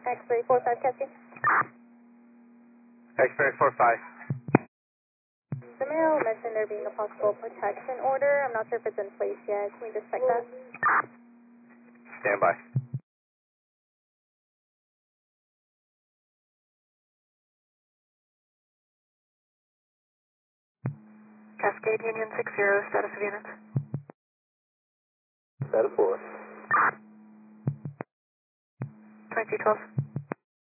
X-ray 45 Cascade. X-ray 45. The mail mentioned there being a possible protection order. I'm not sure if it's in place yet. Can we just check that? Stand by. Cascade Union 60, status of units. Status 4. 2212.